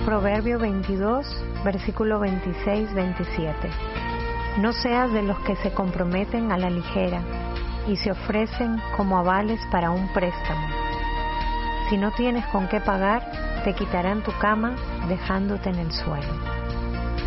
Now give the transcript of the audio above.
Proverbio 22, versículo 26-27. No seas de los que se comprometen a la ligera y se ofrecen como avales para un préstamo. Si no tienes con qué pagar, te quitarán tu cama dejándote en el suelo.